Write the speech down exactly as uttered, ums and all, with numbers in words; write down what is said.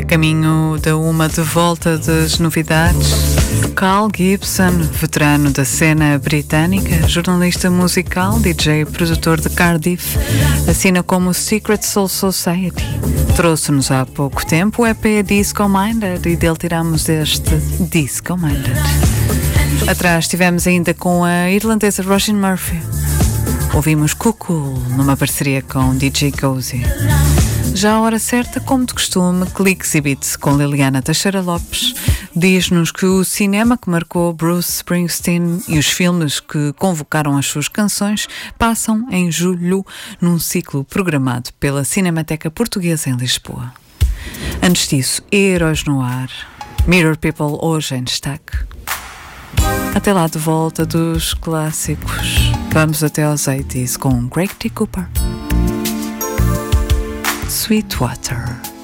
Caminho da uma de volta das novidades. Carl Gibson, veterano da cena britânica, jornalista musical, D J e produtor de Cardiff, assina como Secret Soul Society. Trouxe-nos há pouco tempo o E P Disco Minded e dele tiramos este Disco Minded. Atrás estivemos ainda com a irlandesa Roisin Murphy. Ouvimos Cuckoo numa parceria com D J Cozy. Já a hora certa, como de costume, Cliques e Beats com Liliana Teixeira Lopes. Diz-nos que o cinema que marcou Bruce Springsteen e os filmes que convocaram as suas canções passam em julho num ciclo programado pela Cinemateca Portuguesa em Lisboa. Antes disso, Heróis no Ar, Mirror People hoje em destaque. Até lá de volta dos clássicos. Vamos até aos oitenta com Greg T. Cooper. Sweetwater.